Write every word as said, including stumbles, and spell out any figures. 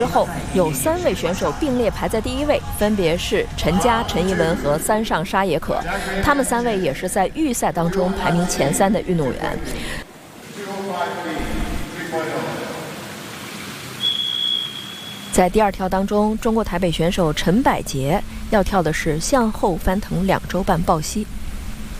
之后有三位选手并列排在第一位，分别是陈佳、陈怡文和三上沙野可，他们三位也是在预赛当中排名前三的运动员。在第二跳当中，中国台北选手陈百洁要跳的是向后翻腾两周半抱膝。